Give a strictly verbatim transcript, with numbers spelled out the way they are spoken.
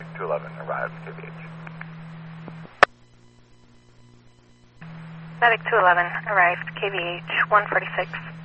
two eleven, arrived, K V H. Medic two eleven, arrived, K V H, one forty-six.